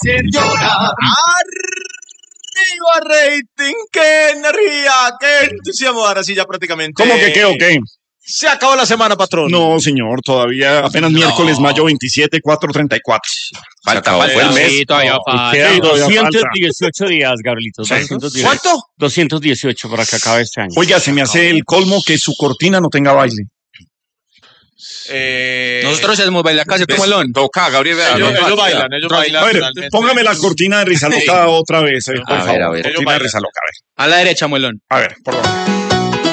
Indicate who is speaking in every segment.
Speaker 1: hacer llorar.
Speaker 2: Arriba rating, qué energía, qué entusiasmo. Ahora sí ya prácticamente.
Speaker 3: ¿Cómo que qué o qué?
Speaker 2: Se acabó la semana, patrón.
Speaker 3: No, señor, todavía apenas miércoles, mayo 27, 4:34.
Speaker 4: Falta,
Speaker 3: Fue el mes.
Speaker 4: todavía
Speaker 3: Quedan
Speaker 4: 218 días, Gabrielito. 218.
Speaker 2: ¿Cuánto?
Speaker 4: 218 para que acabe este año.
Speaker 3: Oiga, se me hace el colmo que su cortina no tenga baile.
Speaker 4: Nosotros hacemos bailar casi como el
Speaker 5: Toca, Gabriel.
Speaker 2: Ellos bailan, ellos bailan.
Speaker 3: A ver,
Speaker 2: realmente.
Speaker 3: póngame la cortina de risa loca otra vez, por favor.
Speaker 5: A ver.
Speaker 3: Cortina de risa loca,
Speaker 4: A la derecha, Muelón.
Speaker 3: a ver. Por favor.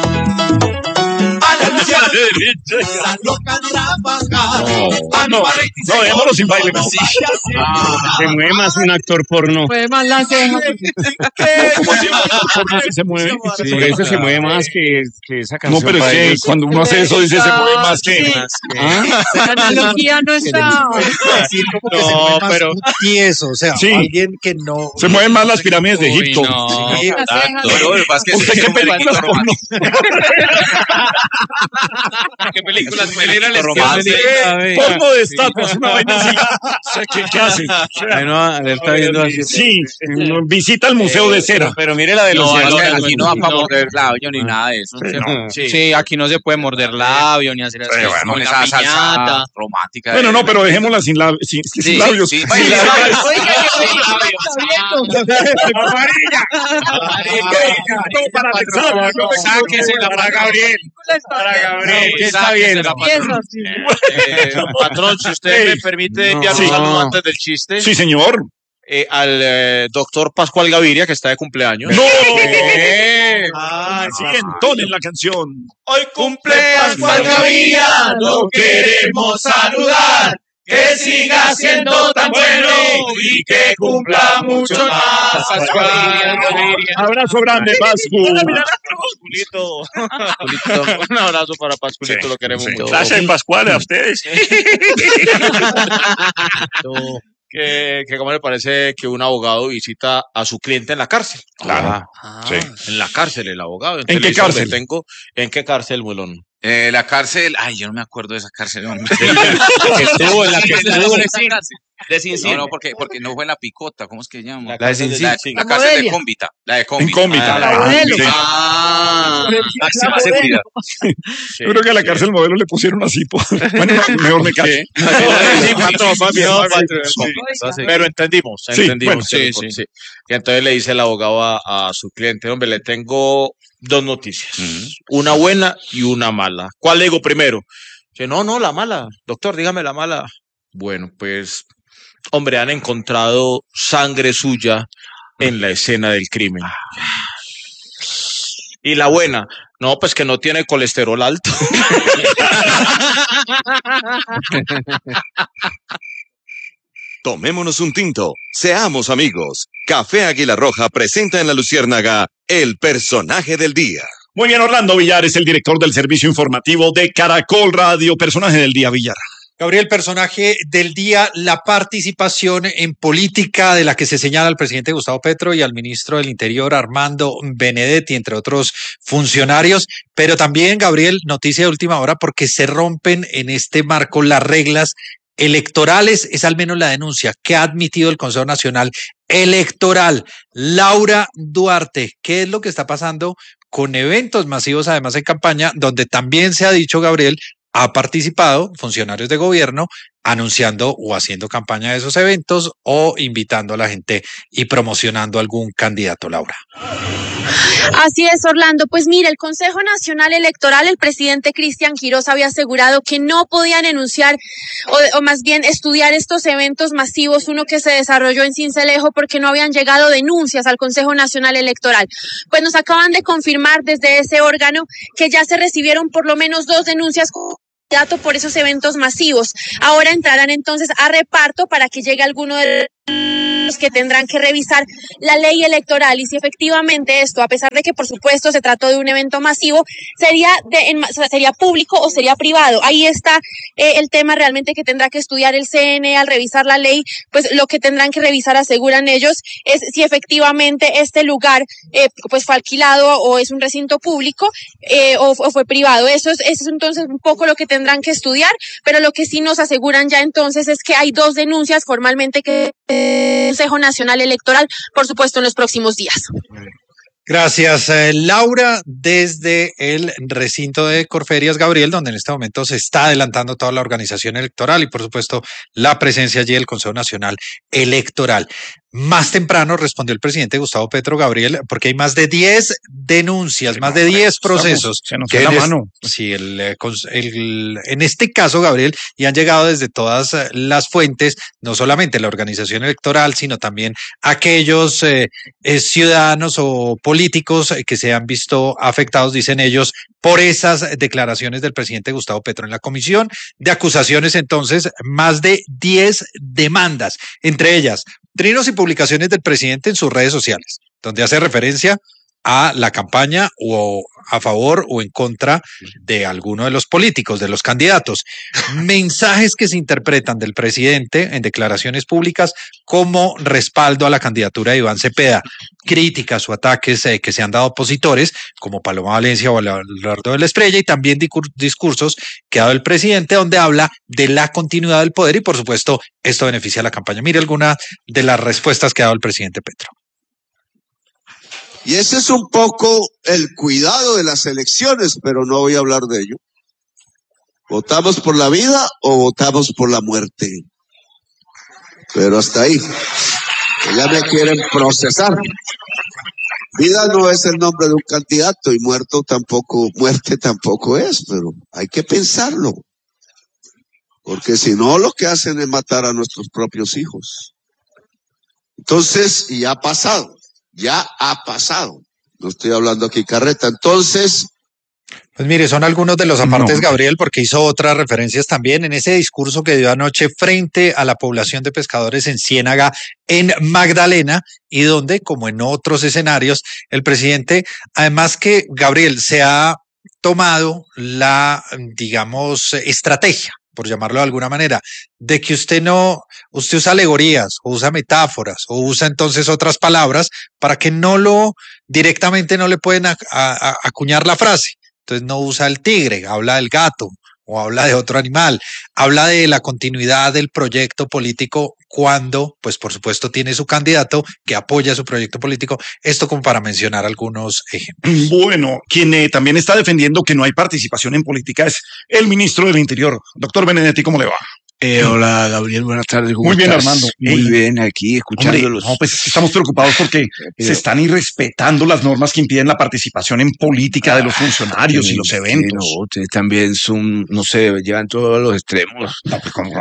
Speaker 1: La loca trabajar.
Speaker 3: No, dejémoslo sin baile. No.
Speaker 4: Se mueve más un actor porno.
Speaker 1: Mueve más la ceja.
Speaker 3: ¿Cómo se mueve?
Speaker 4: Sí, por eso se mueve más que esa canción.
Speaker 3: No, pero es
Speaker 4: para
Speaker 3: que
Speaker 4: ellos.
Speaker 3: cuando uno hace eso dice se mueve más que...
Speaker 1: La analogía no está.
Speaker 4: No, pero
Speaker 6: tieso, o sea,
Speaker 3: Sí.
Speaker 6: alguien que no...
Speaker 3: Se mueven más las pirámides de
Speaker 4: Uy,
Speaker 3: Egipto.
Speaker 4: no.
Speaker 6: Sí,
Speaker 1: La ceja.
Speaker 5: No, lo que pasa es que
Speaker 3: ¿Usted qué películas porno?
Speaker 5: ¿Qué películas
Speaker 3: Porno de estatuas, una vaina así. ¿Qué hace?
Speaker 4: Él está viendo así.
Speaker 3: Sí, visita el Museo de Cera.
Speaker 4: Pero mire la velocidad.
Speaker 5: Aquí no va para morder labio ni nada de eso.
Speaker 4: Sí, aquí no se puede morder labio ni hacer
Speaker 5: Pero bueno,
Speaker 4: una
Speaker 5: esa salsa
Speaker 4: piñata.
Speaker 5: romántica.
Speaker 3: Bueno, no, pero dejémosla sin labios. Sin labios.
Speaker 5: sí.
Speaker 3: Sin labios.
Speaker 4: Sáquesela para Gabriel. Para Gabriel. ¿Qué está viendo?
Speaker 2: Patrón, si usted me permite enviar un
Speaker 3: Sí.
Speaker 2: saludo antes del chiste
Speaker 3: Sí, señor.
Speaker 2: al doctor Pascual Gaviria, que está de cumpleaños.
Speaker 3: ¡No! Sí, entonen la canción.
Speaker 2: Hoy cumple Pascual
Speaker 1: Gaviria, lo queremos saludar. Que siga siendo tan bueno y que cumpla mucho más.
Speaker 3: Abrazo grande, Pascu.
Speaker 2: Pasculito. Un abrazo para Pasculito,
Speaker 3: Sí,
Speaker 2: lo queremos
Speaker 3: sí.
Speaker 2: mucho.
Speaker 3: Gracias, Pascual, a ustedes.
Speaker 2: Que cómo le parece que un abogado visita a su cliente en la cárcel.
Speaker 3: Claro. Sí.
Speaker 2: En la cárcel, el abogado.
Speaker 3: ¿En qué cárcel?
Speaker 2: ¿En qué cárcel, Muelón?
Speaker 5: La cárcel, ay, yo no me acuerdo de esa cárcel. Hombre.
Speaker 4: Estuvo en la que estuvo.
Speaker 5: De Cincin. No, porque no fue la Picota, ¿cómo es que se llama?
Speaker 4: La de Cincin.
Speaker 5: La cárcel de Cómbita. La de
Speaker 3: En
Speaker 5: Cómbita.
Speaker 3: Cómbita.
Speaker 1: la modelo.
Speaker 3: Sí.
Speaker 5: Máxima seguridad.
Speaker 3: Yo creo que a la cárcel modelo le pusieron así. Bueno, mejor me callo.
Speaker 2: Pero entendimos.
Speaker 3: Sí, bueno,
Speaker 2: sí. Y entonces le dice el abogado a su cliente, hombre, le tengo dos noticias, una buena y una mala. ¿Cuál le digo primero? Dice, no, la mala. Doctor, dígame la mala. Bueno, pues, hombre, han encontrado sangre suya en la escena del crimen. Y la buena, no, pues que no tiene colesterol alto.
Speaker 7: Tomémonos un tinto, seamos amigos. Café Águila Roja presenta en La Luciérnaga el personaje del día.
Speaker 3: Muy bien, Orlando Villar es el director del servicio informativo de Caracol Radio. Personaje del día, Villar.
Speaker 6: Gabriel, personaje del día, la participación en política de la que se señala al presidente Gustavo Petro y al ministro del Interior Armando Benedetti, entre otros funcionarios, pero también, Gabriel, noticia de última hora porque se rompen en este marco las reglas electorales, es al menos la denuncia que ha admitido el Consejo Nacional Electoral. Laura Duarte, ¿qué es lo que está pasando con eventos masivos, además en campaña, donde también se ha dicho, Gabriel, ha participado funcionarios de gobierno anunciando o haciendo campaña de esos eventos o invitando a la gente y promocionando algún candidato, Laura?
Speaker 8: Así es, Orlando. Pues mira, el Consejo Nacional Electoral, el presidente Cristian Quirós había asegurado que no podían enunciar o más bien estudiar estos eventos masivos, uno que se desarrolló en Sincelejo, porque no habían llegado denuncias al Consejo Nacional Electoral. Pues nos acaban de confirmar desde ese órgano que ya se recibieron por lo menos 2 denuncias por esos eventos masivos. Ahora entrarán entonces a reparto para que llegue alguno de los que tendrán que revisar la ley electoral y si efectivamente esto, a pesar de que por supuesto se trató de un evento masivo, sería público o sería privado. Ahí está el tema realmente que tendrá que estudiar el CNE al revisar la ley. Pues lo que tendrán que revisar, aseguran ellos, es si efectivamente este lugar pues fue alquilado o es un recinto público o fue privado. Eso es entonces un poco lo que tendrán que estudiar, pero lo que sí nos aseguran ya entonces es que hay 2 denuncias formalmente que Consejo Nacional Electoral, por supuesto, en los próximos días.
Speaker 6: Gracias, Laura, desde el recinto de Corferias, Gabriel, donde en este momento se está adelantando toda la organización electoral y, por supuesto, la presencia allí del Consejo Nacional Electoral. Más temprano respondió el presidente Gustavo Petro, Gabriel, porque hay más de 10 denuncias, más de 10 procesos.
Speaker 3: Se nos fue la mano.
Speaker 6: Sí, en este caso, Gabriel, y han llegado desde todas las fuentes, no solamente la organización electoral, sino también aquellos ciudadanos o políticos que se han visto afectados, dicen ellos, por esas declaraciones del presidente Gustavo Petro. En la comisión de acusaciones, entonces, más de 10 demandas, entre ellas trinos y publicaciones del presidente en sus redes sociales, donde hace referencia a la campaña o a favor o en contra de alguno de los políticos, de los candidatos. Mensajes que se interpretan del presidente en declaraciones públicas como respaldo a la candidatura de Iván Cepeda, críticas o ataques que se han dado opositores como Paloma Valencia o Abelardo de la Estrella, y también discursos que ha dado el presidente donde habla de la continuidad del poder y, por supuesto, esto beneficia a la campaña. Mire alguna de las respuestas que ha dado el presidente Petro.
Speaker 9: Y ese es un poco el cuidado de las elecciones, pero no voy a hablar de ello. ¿Votamos por la vida o votamos por la muerte? Pero hasta ahí. Ya me quieren procesar. Vida no es el nombre de un candidato y muerte tampoco es, pero hay que pensarlo. Porque si no, lo que hacen es matar a nuestros propios hijos. Entonces, y ha pasado. Ya ha pasado. No estoy hablando aquí carreta. Entonces.
Speaker 6: Pues mire, son algunos de los apartes, Gabriel, porque hizo otras referencias también en ese discurso que dio anoche frente a la población de pescadores en Ciénaga, en Magdalena, y donde, como en otros escenarios, el presidente, además que, Gabriel, se ha tomado la, digamos, estrategia, por llamarlo de alguna manera, de que usted usa alegorías o usa metáforas o usa entonces otras palabras para que directamente no le pueden acuñar la frase. Entonces no usa el tigre, habla del gato o habla de otro animal, habla de la continuidad del proyecto político cuando, pues por supuesto, tiene su candidato que apoya su proyecto político. Esto como para mencionar algunos ejemplos.
Speaker 3: Bueno, quien también está defendiendo que no hay participación en política es el ministro del Interior. Doctor Benedetti, ¿cómo le va?
Speaker 10: Hola, Gabriel, buenas tardes.
Speaker 3: Muy bien,
Speaker 10: estás?
Speaker 3: Armando.
Speaker 10: Muy bien, aquí escuchándolos.
Speaker 3: Hombre, no, pues estamos preocupados porque se están irrespetando las normas que impiden la participación en política de los funcionarios y los eventos.
Speaker 10: No, ustedes también son, no sé, llevan todos los extremos.
Speaker 3: No, pues cómo.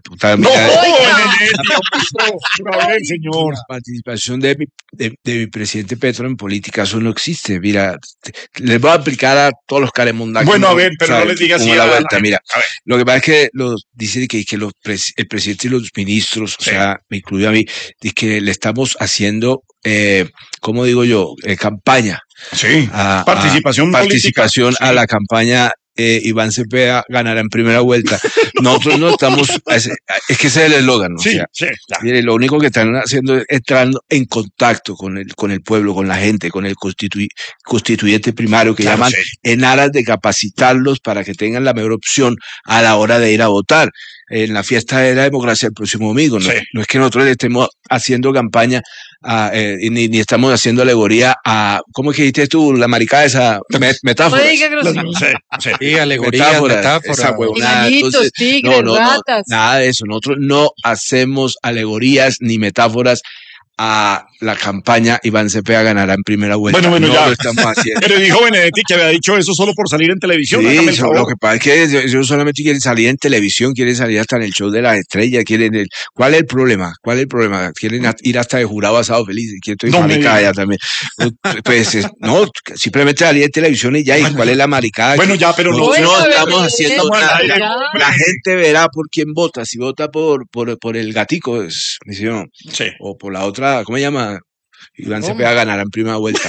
Speaker 10: Señor. La participación de mi presidente Petro en política, eso no existe. Mira, les voy a aplicar a todos los caremundacos.
Speaker 3: Bueno, a ver, pero no les digas así.
Speaker 10: La vuelta, mira, lo que pasa es que dicen que el presidente y los ministros, o sea, me incluyo a mí, dice que le estamos haciendo, ¿cómo digo yo? Campaña.
Speaker 3: Sí, participación
Speaker 10: a la campaña. Iván Cepeda ganará en primera vuelta. Nosotros no estamos, es que ese es el eslogan, ¿no?
Speaker 3: Sí,
Speaker 10: o sea,
Speaker 3: sí, mire,
Speaker 10: lo único que están haciendo es entrando en contacto con el pueblo, con la gente, con el constituyente primario que llaman, en aras de capacitarlos para que tengan la mejor opción a la hora de ir a votar. En la fiesta de la democracia el próximo domingo. No es que nosotros le estemos haciendo campaña ni estamos haciendo alegoría a, ¿cómo es que dijiste tú? La maricada esa metáfora.
Speaker 6: Sí, alegoría, metáfora.
Speaker 11: Enanitos, tigres, ratas.
Speaker 10: Nada de eso. Nosotros no hacemos alegorías ni metáforas a la campaña. Iván Cepeda ganará en primera vuelta.
Speaker 3: Bueno,
Speaker 10: no
Speaker 3: ya
Speaker 10: lo estamos haciendo.
Speaker 3: Pero dijo Benedetti que había dicho eso solo por salir en televisión.
Speaker 10: Sí, lo que pasa es que ellos solamente quieren salir en televisión, quieren salir hasta en el show de las estrellas, ¿cuál es el problema? Quieren ir hasta de jurado asado feliz, que estoy maricada ya también. Pues no, simplemente salir en televisión y ya, ¿y cuál es la maricada?
Speaker 3: Bueno, ya, pero no
Speaker 10: estamos haciendo nada. La gente verá por quién vota, si vota por el gatico, o por la otra, ¿cómo se llama? Iván Cepeda ganará en primera vuelta.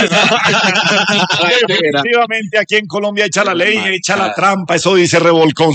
Speaker 3: Efectivamente, aquí en Colombia echa la ley, echa la trampa, eso dice Revolcón.